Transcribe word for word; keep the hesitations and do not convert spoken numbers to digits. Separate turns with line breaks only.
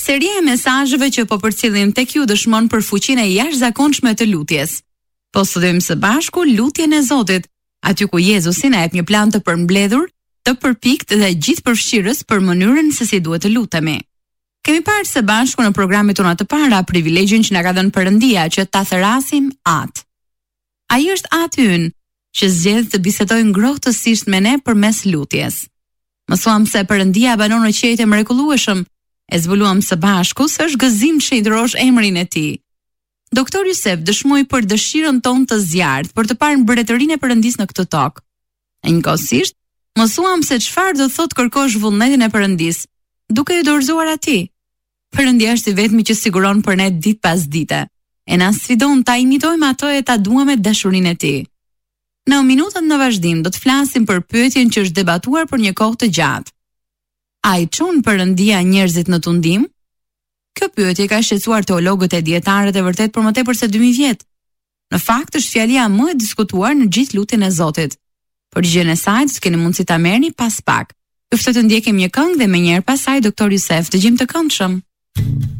Seria e mesazheve që po përcjellim tek ju dëshmon për fuqinë e jashtëzakonshme të lutjes. Po studojmë së bashku lutjen e Zotit, aty ku Jezusi na jep një plan të përmbledhur, të përpikt dhe gjithëpërfshirës për mënyrën se si duhet të lutemi. Kemi parë së bashku në programet tona të para privilegjin që na ka dhënë Perëndia që ta therasim atë. Ai është Ati ynë që zgjedh të bisedojë ngrohtësisht me ne përmes lutjes. Mësuam se Perëndia banon në qiejt e mrekullueshëm, e zbuluam së bashku se është gëzim që i dhurosh emrin e tij. Doktor Yusef dëshmoi për dëshirën tonë të zjarrt për të parë mbretërinë e Perëndisë në këtë tokë. E njëkohësisht, mësuam se çfarë do thotë kërkosh vullnetin e Perëndisë, duke i dorëzuar atij. Perëndia është i vetmi që siguron për ne ditë pas dite, e na sfidon ta imitojmë ato e ta duam me dashurinë e tij. Në minutën në vazhdim do të flasim për pyetjen që është debatuar për një kohë të gjatë. A i çon Perëndia njerëzit në tundim? Kjo pyetje ka shqetësuar teologët e dietarët e vërtet për më tepër se dy mijë vjet. Në fakt është fjalia më e diskutuar në gjithë lutjen e Zotit. Përgjigjen e saj do të keni mundësi ta merrni pas pak. Ju ftoj të ndjekim një këngë dhe menjëherë pasaj Doktor Yusef, dëgjim të këndshëm.